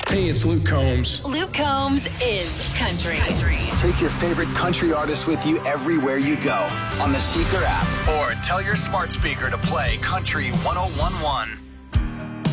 Hey, it's Luke Combs. Luke Combs is country. Take your favorite country artist with you everywhere you go on the Seeker app or tell your smart speaker to play Country 101.1.